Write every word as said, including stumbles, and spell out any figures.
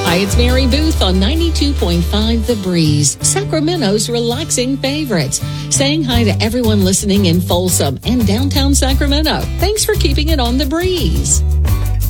Hi, it's Mary Booth on ninety-two point five The Breeze, Sacramento's relaxing favorites. Saying hi to everyone listening in Folsom and downtown Sacramento. Thanks for keeping it on The Breeze.